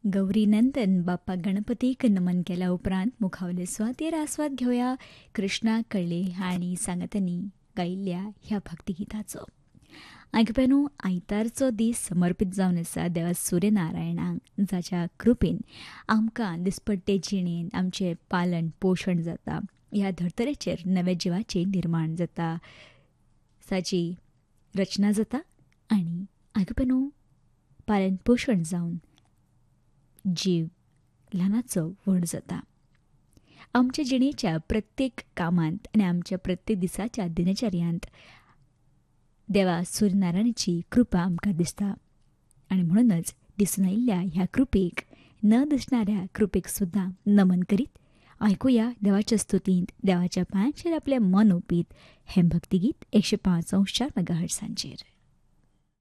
गौरीनंदन बाप्पा गणपतीक नमन केल्या उपरांत मुखावले सुवातेर आस्वाद घेवया कृष्णा कळ्ळे हांणी सांगतनी गायिल्ल्या ह्या भक्तिगिताचो. आयकप्यानो, आयतारचो दीस समर्पीत जावन आसा देवा सूर्यनारायणाक, जाच्या कृपेन आमकां दिसपट्टे जिणेन आमचें पालन पोशण जाता, ह्या धर्तरेचेर नव्या जिवाचें निर्माण जाता, ताची रचना जाता आनी आयकप्यानो पालन पोशण जावन जीव ल्हानाचो व्हड जाता. आमच्या जिणेच्या प्रत्येक कामांत आनी आमच्या प्रत्येक दिसाच्या दिनचर्यांत देवा सूर्यनारायणाची कृपा आमकां दिसता आनी म्हणूनच दिसून आयिल्ल्या ह्या कृपेक न दिसणाऱ्या कृपेक सुद्दां नमन करीत आयकुया देवाच्या स्तुतींत देवाच्या पांयांचेर आपलें मन ओपीत हें भक्तिगीत 105.4 मेगाहर्ट्झांचेर.